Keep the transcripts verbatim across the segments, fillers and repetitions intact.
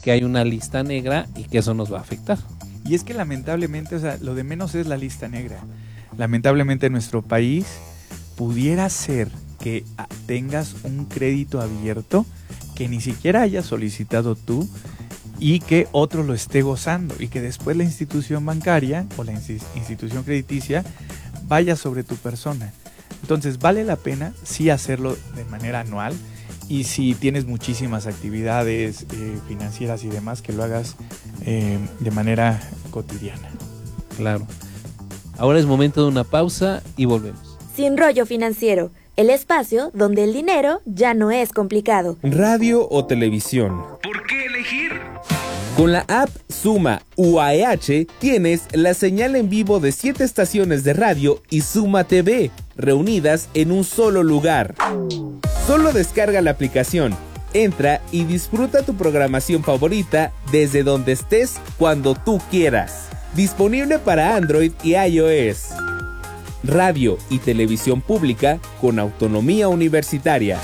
que hay una lista negra y que eso nos va a afectar. Y es que lamentablemente, o sea, lo de menos es la lista negra. Lamentablemente en nuestro país pudiera ser que tengas un crédito abierto que ni siquiera hayas solicitado tú y que otro lo esté gozando y que después la institución bancaria o la institución crediticia vaya sobre tu persona. Entonces vale la pena sí hacerlo de manera anual, y si tienes muchísimas actividades eh, financieras y demás, que lo hagas eh, de manera cotidiana. Claro. Ahora es momento de una pausa y volvemos. Sin Rollo Financiero, el espacio donde el dinero ya no es complicado. Radio o televisión. ¿Por qué elegir? Con la app Suma U A E H tienes la señal en vivo de siete estaciones de radio y Suma T V, reunidas en un solo lugar. Solo descarga la aplicación, entra y disfruta tu programación favorita desde donde estés cuando tú quieras. Disponible para Android y iOS. Radio y televisión pública con autonomía universitaria.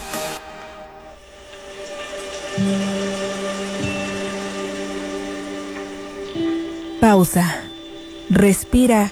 Pausa. Respira.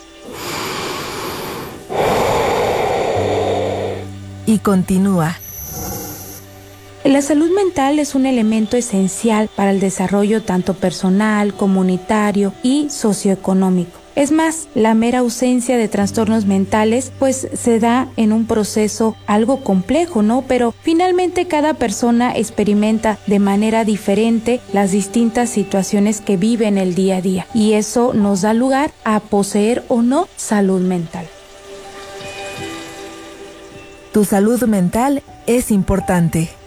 Y continúa. La salud mental es un elemento esencial para el desarrollo tanto personal, comunitario y socioeconómico. Es más, la mera ausencia de trastornos mentales pues se da en un proceso algo complejo, ¿no? Pero finalmente cada persona experimenta de manera diferente las distintas situaciones que vive en el día a día, y eso nos da lugar a poseer o no salud mental. Tu salud mental es importante.